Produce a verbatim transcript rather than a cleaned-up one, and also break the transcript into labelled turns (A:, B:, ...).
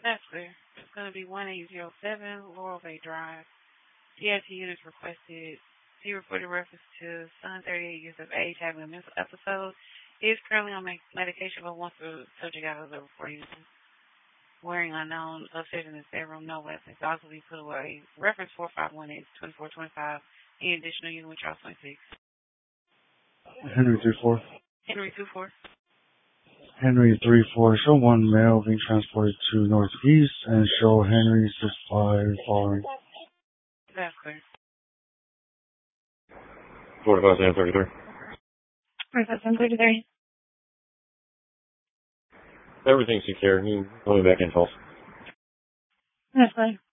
A: That's clear. It's going to be one eight zero seven Laurel Bay Drive. C I T units requested. He reported reference to son, thirty-eight years of age, having a mental episode. He is currently on medication, but wants the subject out of the reporting. Wearing unknown, upstairs in his bedroom, no weapons. Also be put away. Reference four five one eight two four two five. Any additional unit with Charles twenty-six.
B: Henry three four.
A: Henry two four.
B: Henry three four. Show one male being transported to northeast and show Henry six five following.
A: That's clear.
C: forty-five seven thirty-three.
A: forty-five seven thirty-three.
C: Everything's secure. You only back in false.
A: That's clear.